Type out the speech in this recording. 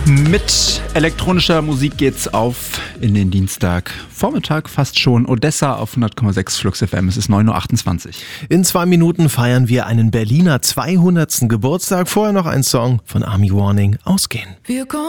Mit elektronischer Musik geht's auf in den Dienstagvormittag fast schon. Odessa auf 100,6 Flux FM. Es ist 9.28 Uhr. In 2 Minuten feiern wir einen Berliner 200. Geburtstag. Vorher noch ein Song von Army Warning, Ausgehen.